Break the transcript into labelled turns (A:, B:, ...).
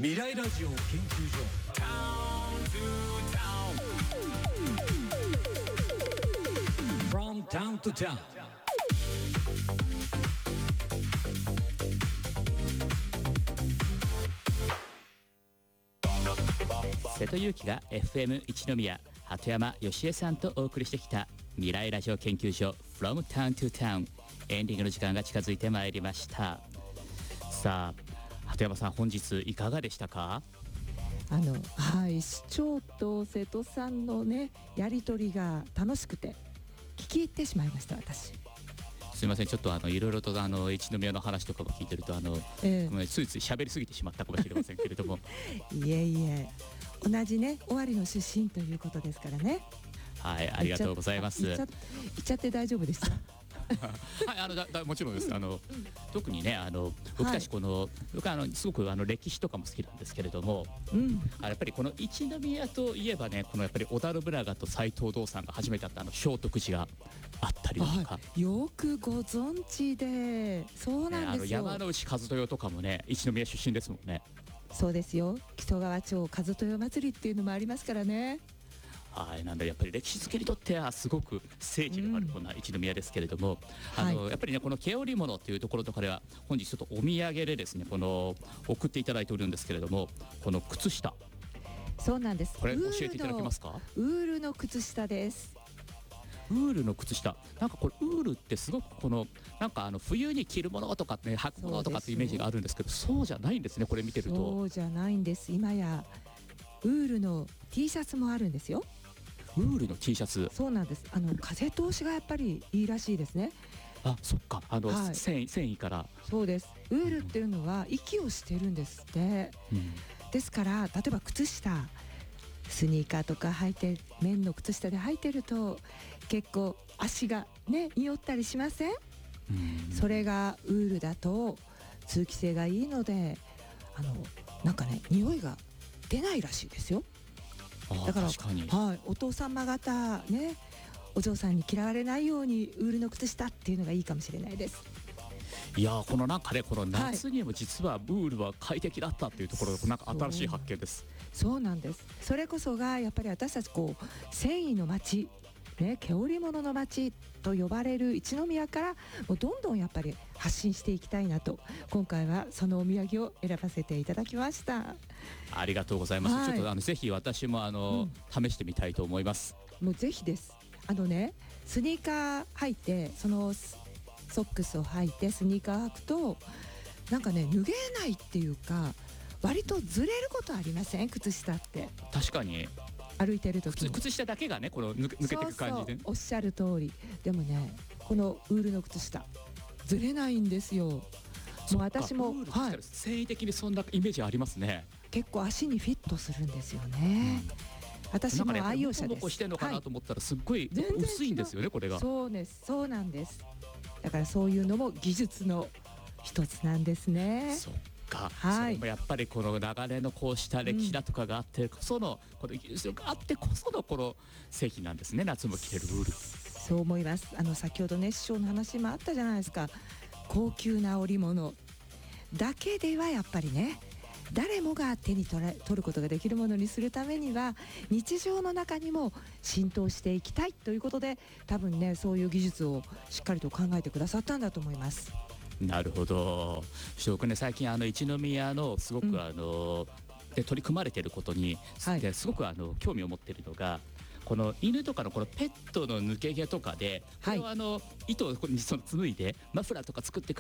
A: 未来ラジオ研究所From Town to Town。
B: 瀬戸裕樹が FM 一宮鳩山義恵さんとお送りしてきた未来ラジオ研究所 From Town to Town、 エンディングの時間が近づいてまいりました。さあ鳩山さん、本日いかがでしたか？
C: 市長と瀬戸さんのねやり取りが楽しくて聞き入ってしまいました。私
B: すいません、ちょっといろいろと一宮の話とかも聞いてるとごめんついつい喋りすぎてしまったかもしれませんけれども
C: いえいえ、同じね尾張の出身ということですからね。
B: はい、ありがとうございます。
C: 言っちゃって大丈夫ですか？
B: はい、もちろんです。特にね僕たち僕すごく歴史とかも好きなんですけれども、やっぱりこの一宮といえばね、このやっぱり織田信長と斎藤道三が初めて会った聖徳寺があったりとか、
C: よくご存知で。そうなんですよ、
B: 山内和豊とかもね一宮出身ですもんね。
C: そうですよ、木曽川町和豊祭りっていうのもありますからね。
B: はい、なんでやっぱり歴史好きにとってはすごく聖地のあるこんな一宮ですけれども、やっぱりねこの毛織物っていうところとかでは本日ちょっとお土産でですね送っていただいておるんですけれども、この靴下、
C: そうなんです。
B: これ教えていただけますか？
C: ウールの靴下です。
B: ウールの靴下、なんかこれウールってすごくなんか冬に着るものとかね履くものとかってイメージがあるんですけど、そうじゃないんですね。これ見てると
C: そうじゃないんです。今やウールの T シャツもあるんですよ。
B: ウールの T シャツ、
C: そうなんです。風通しがやっぱりいいらしいですね。
B: あ、そっか、繊維から。
C: そうです。ウールっていうのは息をしてるんですって、ですから例えば靴下、スニーカーとか履いて、綿の靴下で履いてると結構足がね匂ったりしません？それがウールだと通気性がいいのでなんかね匂いが出ないらしいですよ。だから、お父様方ね、お嬢さんに嫌われないようにウールの靴下っていうのがいいかもしれないです。
B: いやこのなんかね、この夏にも実はウールは快適だったっていうところがなんか新しい発見です。
C: そうなんです。それこそがやっぱり私たち繊維の町ね、毛織物の町と呼ばれる一宮からもうどんどんやっぱり発信していきたいなと、今回はそのお土産を選ばせていただきました。
B: ありがとうございます。ちょっとぜひ私も試してみたいと思います。
C: もうぜひです。スニーカー履いて、そのソックスを履いてスニーカー履くとなんかね脱げないっていうか、割とずれることありません？靴下って
B: 確かに
C: 歩いてる時
B: 靴下だけがね抜けていく感じで、
C: おっしゃる通り。でもねこのウールの靴下ずれないんですよ。もう私も
B: 繊維的にそんなイメージありますね。
C: 結構足にフィットするんですよね。私も愛用者です。
B: モコモコしてんのかなと思ったらすっごい薄いんですよね、これが。
C: そうです、そうなんです。だからそういうのも技術の一つなんですね。
B: そっか、それもやっぱりこの長年のこうした歴史だとかがあってこその、この技術があってこそのこの製品なんですね。夏も着れるウール。
C: そう思います。先ほどね師匠の話もあったじゃないですか。高級な織物だけではやっぱりね、誰もが手に取ることができるものにするためには日常の中にも浸透していきたいということで、多分ねそういう技術をしっかりと考えてくださったんだと思います。
B: なるほど。僕ね最近一宮のすごくで取り組まれていることに、すごく興味を持っているのが、この犬とかのこのペットの抜け毛とかで、これを糸を紡いでマフラーとか作ってくれ